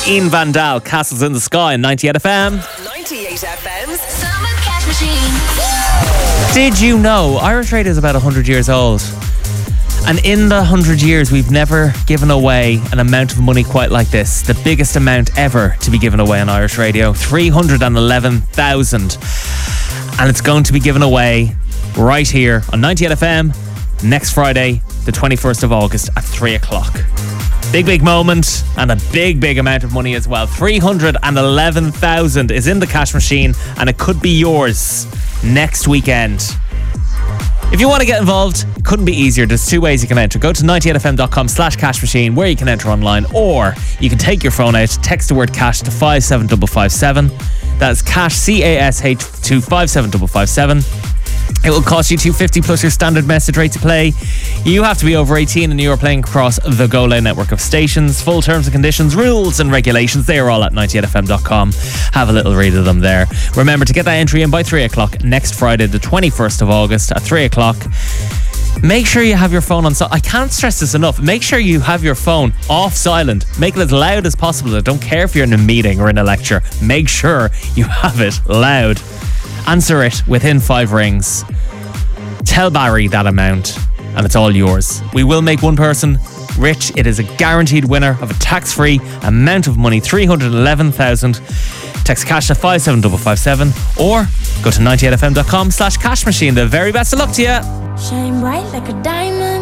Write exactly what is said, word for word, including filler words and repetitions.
Ian Van Dahl, Castles in the Sky on ninety-eight F M. ninety-eight F M's Summer Cash Machine. Did you know Irish Radio is about one hundred years old? And in the one hundred years, we've never given away an amount of money quite like this. The biggest amount ever to be given away on Irish Radio, three hundred eleven thousand. And it's going to be given away right here on ninety-eight F M next Friday, the twenty-first of August at three o'clock. Big, big moment and a big, big amount of money as well. three hundred eleven thousand is in the cash machine and it could be yours next weekend. If you want to get involved, it couldn't be easier. There's two ways you can enter. Go to ninety-eight f m dot com slash cash machine where you can enter online, or you can take your phone out, text the word cash to five seven five five seven. That's cash, C A S H, to five seven five five seven. It will cost you two dollars fifty plus your standard message rate to play. You have to be over eighteen and you are playing across the GoLay network of stations. Full terms and conditions, rules and regulations, they are all at ninety-eight f m dot com. Have a little read of them there. Remember to get that entry in by three o'clock next Friday, the twenty-first of August at three o'clock. Make sure you have your phone on silent. I can't stress this enough. Make sure you have your phone off silent. Make it as loud as possible. I don't care if you're in a meeting or in a lecture. Make sure you have it loud. Answer it within five rings. Tell Barry that amount and it's all yours. We will make one person rich. It is a guaranteed winner of a tax-free amount of money, three hundred eleven thousand. Text cash to five seven five five seven or go to ninety-eight f m dot com slash cash machine. The very best of luck to you. Shine bright like a diamond.